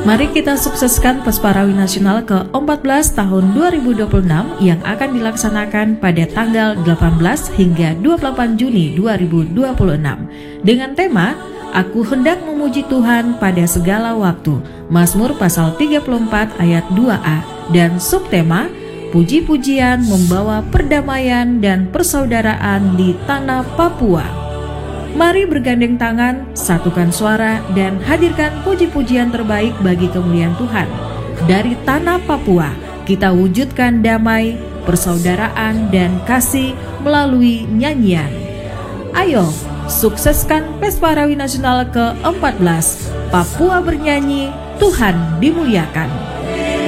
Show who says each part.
Speaker 1: Mari kita sukseskan Pesparawi Nasional ke-14 tahun 2026 yang akan dilaksanakan pada tanggal 18 hingga 28 Juni 2026 dengan tema Aku hendak memuji Tuhan pada segala waktu, Mazmur pasal 34 ayat 2a, dan subtema Puji-pujian membawa perdamaian dan persaudaraan di tanah Papua. Mari bergandeng tangan, satukan suara, dan hadirkan puji-pujian terbaik bagi kemuliaan Tuhan. Dari tanah Papua, kita wujudkan damai, persaudaraan, dan kasih melalui nyanyian. Ayo, sukseskan Pesparawi Nasional ke-14. Papua bernyanyi, Tuhan dimuliakan.